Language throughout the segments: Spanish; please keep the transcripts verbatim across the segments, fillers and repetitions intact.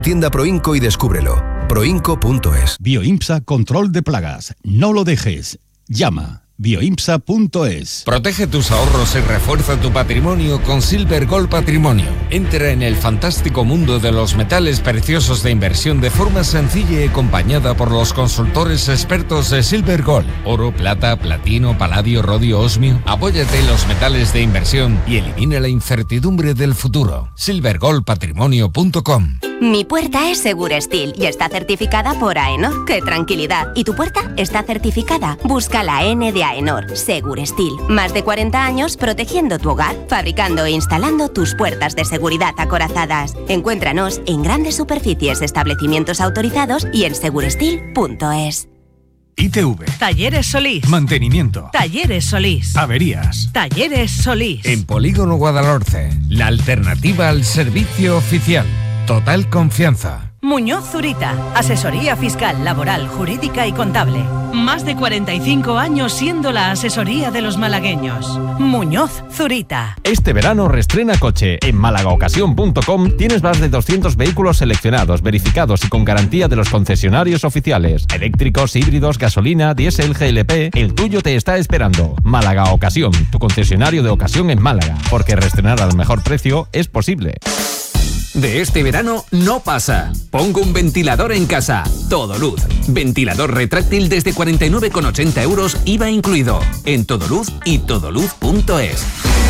Tienda Proinco y descúbrelo. proinco punto es. Bioimpsa Control de Plagas. No lo dejes. Llama. bioimpsa punto es. Protege tus ahorros y refuerza tu patrimonio con Silver Gold Patrimonio. Entra en el fantástico mundo de los metales preciosos de inversión de forma sencilla y acompañada por los consultores expertos de Silver Gold. Oro, plata, platino, paladio, rodio, osmio. Apóyate en los metales de inversión y elimina la incertidumbre del futuro. silver gold patrimonio punto com. Mi puerta es Segurestil y está certificada por AENOR. ¡Qué tranquilidad! ¿Y tu puerta está certificada? Busca la N de AENOR. Segurestil. Más de cuarenta años protegiendo tu hogar, fabricando e instalando tus puertas de seguridad acorazadas. Encuéntranos en grandes superficies, establecimientos autorizados y en segurestil punto es. I T V. Talleres Solís. Mantenimiento. Talleres Solís. Averías. Talleres Solís. En Polígono Guadalhorce, la alternativa al servicio oficial. Total confianza. Muñoz Zurita, asesoría fiscal, laboral, jurídica y contable. Más de cuarenta y cinco años siendo la asesoría de los malagueños. Muñoz Zurita. Este verano reestrena coche. En málaga ocasión punto com tienes más de doscientos vehículos seleccionados, verificados y con garantía de los concesionarios oficiales. Eléctricos, híbridos, gasolina, diésel, G L P. El tuyo te está esperando. Málaga Ocasión, tu concesionario de ocasión en Málaga. Porque reestrenar al mejor precio es posible. De este verano no pasa. Pongo un ventilador en casa. Todoluz. Ventilador retráctil desde cuarenta y nueve con ochenta euros, I V A incluido. En Todoluz y todoluz punto es.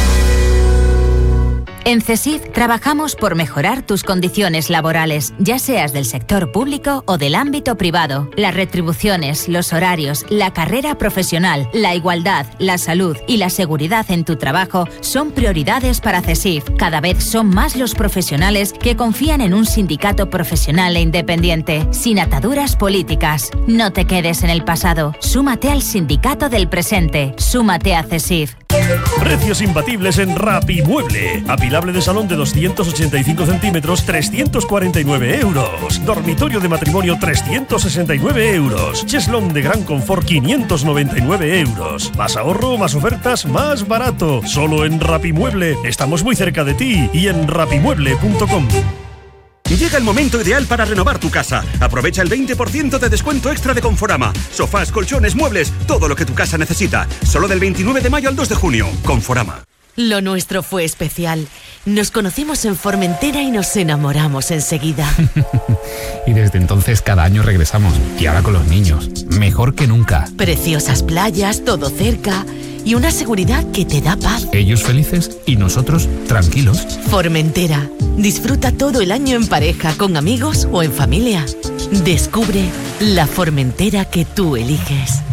En CESIF trabajamos por mejorar tus condiciones laborales, ya seas del sector público o del ámbito privado. Las retribuciones, los horarios, la carrera profesional, la igualdad, la salud y la seguridad en tu trabajo son prioridades para CESIF. Cada vez son más los profesionales que confían en un sindicato profesional e independiente, sin ataduras políticas. No te quedes en el pasado. Súmate al sindicato del presente. Súmate a CESIF. Precios imbatibles en Rapimueble. Apilable de salón de doscientos ochenta y cinco centímetros, trescientos cuarenta y nueve euros. Dormitorio de matrimonio, trescientos sesenta y nueve euros. Cheslón de gran confort, quinientos noventa y nueve euros. Más ahorro, más ofertas, más barato. Solo en Rapimueble. Estamos muy cerca de ti y en rapimueble punto com. Llega el momento ideal para renovar tu casa. Aprovecha el veinte por ciento de descuento extra de Conforama. Sofás, colchones, muebles, todo lo que tu casa necesita. Solo del veintinueve de mayo al dos de junio. Conforama. Lo nuestro fue especial. Nos conocimos en Formentera y nos enamoramos enseguida. Y desde entonces cada año regresamos. Y ahora con los niños. Mejor que nunca. Preciosas playas, todo cerca. Y una seguridad que te da paz. Ellos felices y nosotros tranquilos. Formentera. Disfruta todo el año en pareja, con amigos o en familia. Descubre la Formentera que tú eliges.